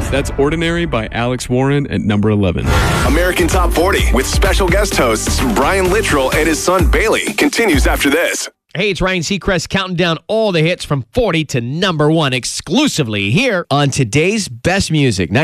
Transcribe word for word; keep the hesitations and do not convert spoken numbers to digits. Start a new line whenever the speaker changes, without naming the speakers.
That's Ordinary by Alex Warren at number eleven.
American Top forty with special guest hosts Brian Littrell and his son Bailey continues after this.
Hey, it's Ryan Seacrest counting down all the hits from forty to number one exclusively here on today's best music.